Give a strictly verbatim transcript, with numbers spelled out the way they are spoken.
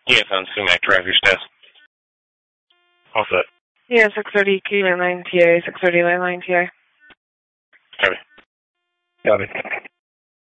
Yes, on Sumac, drive your steps. All set. Yeah, six thirty Key line T A, six thirty line T A. Copy. Copy.